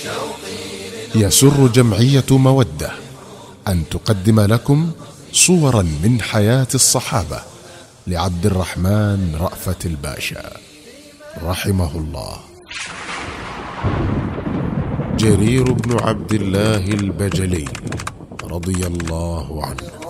يسر جمعية مودة أن تقدم لكم صورا من حياة الصحابة لعبد الرحمن رأفت الباشا رحمه الله. جرير بن عبد الله البجلي رضي الله عنه.